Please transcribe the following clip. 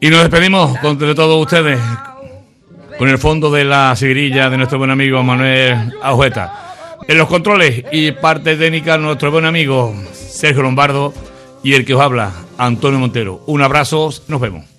Y nos despedimos de todos ustedes con el fondo de la seguirilla de nuestro buen amigo Manuel Ajueta. En los controles y parte técnica nuestro buen amigo Sergio Lombardo y el que os habla, Antonio Montero. Un abrazo, nos vemos.